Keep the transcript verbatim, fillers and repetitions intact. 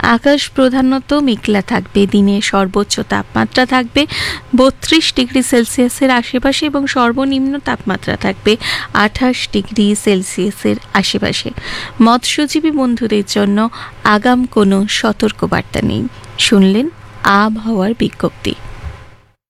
আকাশ প্রধানত মেঘলা থাকবে। দিনে সর্বোচ্চ তাপমাত্রা থাকবে বত্রিশ ডিগ্রি সেলসিয়াসের আশেপাশে এবং সর্বনিম্ন তাপমাত্রা থাকবে আঠাশ ডিগ্রি সেলসিয়াসের আশেপাশে। মৎস্যজীবী বন্ধুদের জন্য আগাম কোনো সতর্কবার্তা নেই। শুনলেন আবহাওয়ার বিজ্ঞপ্তি।